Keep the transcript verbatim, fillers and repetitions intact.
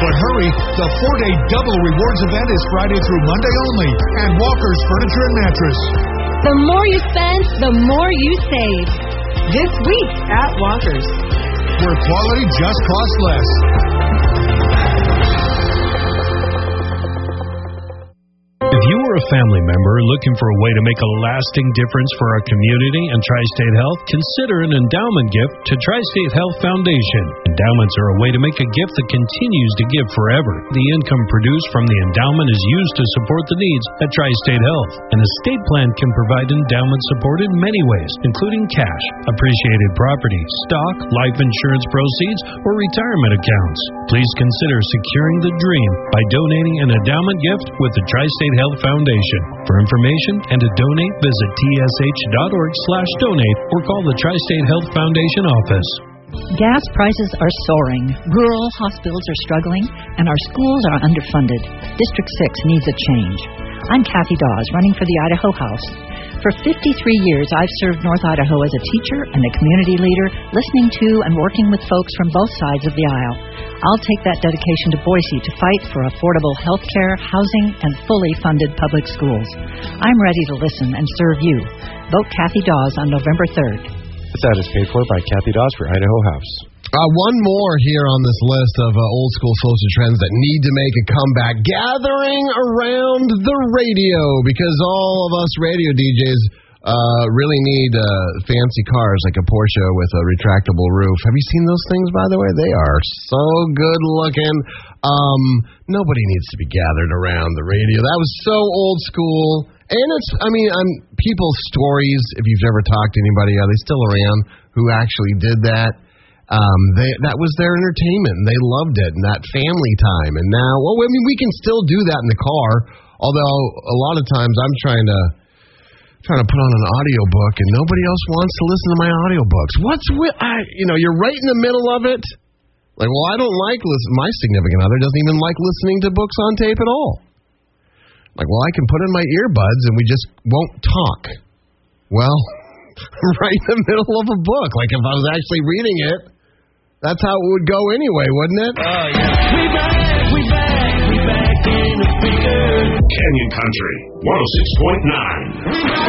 But hurry, the four-day double rewards event is Friday through Monday only at Walker's Furniture and Mattress. The more you spend, the more you save. This week at Walker's. Where quality just costs less. If you are a family member looking for a way to make a lasting difference for our community and Tri-State Health, consider an endowment gift to Tri-State Health Foundation. Endowments are a way to make a gift that continues to give forever. The income produced from the endowment is used to support the needs at Tri-State Health. An estate plan can provide endowment support in many ways, including cash, appreciated property, stock, life insurance proceeds, or retirement accounts. Please consider securing the dream by donating an endowment gift with the Tri-State Health Foundation. For information and to donate, visit T S H dot org slash donate or call the Tri-State Health Foundation office. Gas prices are soaring, rural hospitals are struggling, and our schools are underfunded. District six needs a change. I'm Kathy Dawes, running for the Idaho House. For fifty-three years, I've served North Idaho as a teacher and a community leader, listening to and working with folks from both sides of the aisle. I'll take that dedication to Boise to fight for affordable health care, housing, and fully funded public schools. I'm ready to listen and serve you. Vote Kathy Dawes on November third. This ad is paid for by Kathy Dawes for Idaho House. Uh, one more here on this list of uh, old school social trends that need to make a comeback. Gathering around the radio, because all of us radio D Js uh, really need uh, fancy cars like a Porsche with a retractable roof. Have you seen those things, by the way? They are so good looking. Um, nobody needs to be gathered around the radio. That was so old school. And it's, I mean, um, people's stories, if you've ever talked to anybody, are they still around, who actually did that? Um, they, that was their entertainment. They loved it, and that family time. And now, well, I mean, we can still do that in the car, although a lot of times I'm trying to trying to put on an audiobook, and nobody else wants to listen to my audiobooks. What's with, I, you know, you're right in the middle of it. Like, well, I don't like listen. My significant other doesn't even like listening to books on tape at all. Like, well, I can put in my earbuds and we just won't talk. Well, right in the middle of a book. Like, if I was actually reading it, that's how it would go anyway, wouldn't it? Oh, yeah. We back, we back, we back in the bigger Canyon Country, one oh six point nine.